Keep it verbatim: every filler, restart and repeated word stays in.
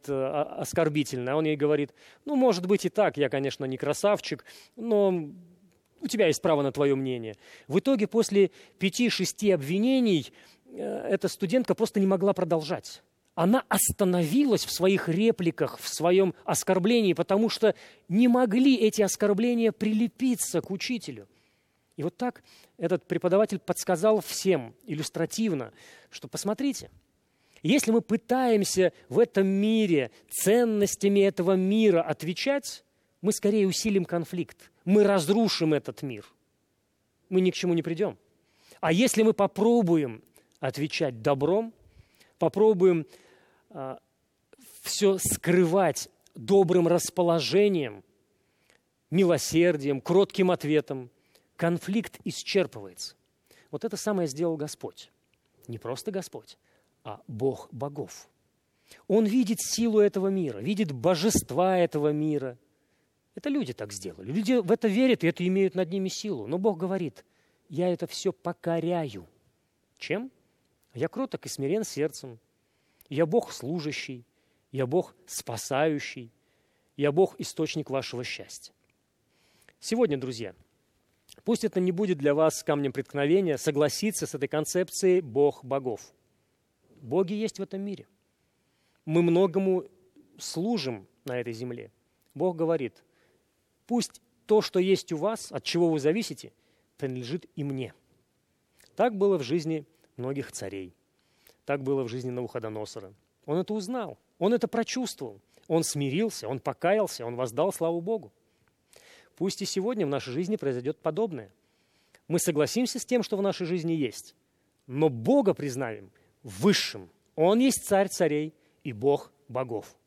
говорит э, оскорбительно, а он ей говорит: ну, может быть и так, я, конечно, не красавчик, но у тебя есть право на твое мнение. В итоге после пяти-шести обвинений э, эта студентка просто не могла продолжать. Она остановилась в своих репликах, в своем оскорблении, потому что не могли эти оскорбления прилепиться к учителю. И вот так этот преподаватель подсказал всем иллюстративно, что посмотрите, если мы пытаемся в этом мире ценностями этого мира отвечать, мы скорее усилим конфликт, мы разрушим этот мир, мы ни к чему не придем. А если мы попробуем отвечать добром, попробуем а, все скрывать добрым расположением, милосердием, кротким ответом, конфликт исчерпывается. Вот это самое сделал Господь. Не просто Господь, а Бог богов. Он видит силу этого мира, видит божества этого мира. Это люди так сделали. Люди в это верят, и это имеют над ними силу. Но Бог говорит: я это все покоряю. Чем? Я кроток и смирен сердцем. Я Бог служащий, я Бог спасающий, я Бог источник вашего счастья. Сегодня, друзья, пусть это не будет для вас камнем преткновения согласиться с этой концепцией Бог богов. Боги есть в этом мире. Мы многому служим на этой земле. Бог говорит: пусть то, что есть у вас, от чего вы зависите, принадлежит и мне. Так было в жизни многих царей. Так было в жизни Навуходоносора. Он это узнал, он это прочувствовал. Он смирился, он покаялся, он воздал славу Богу. Пусть и сегодня в нашей жизни произойдет подобное. Мы согласимся с тем, что в нашей жизни есть, но Бога признаем высшим. Он есть царь царей и Бог богов.